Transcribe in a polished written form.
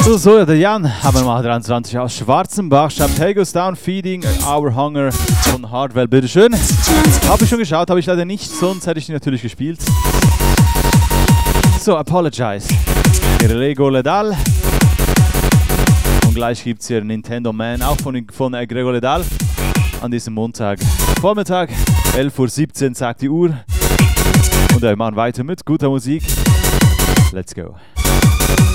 So, der Jan haben wir mal 23 aus Schwarzenbach. Schreibt, hey, goes down, feeding our hunger von Hardwell, bitteschön. Habe ich schon geschaut, habe ich leider nicht, sonst hätte ich die natürlich gespielt. So, Apologize. Gregor Ledal. Und gleich gibt es hier Nintendo Man, auch von Gregor Ledal. An diesem Montag Vormittag, 11:17 Uhr sagt die Uhr. Und wir machen weiter mit guter Musik. Let's go.